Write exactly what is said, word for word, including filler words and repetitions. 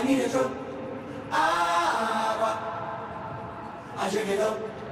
need a drug. Ah, I drink it up.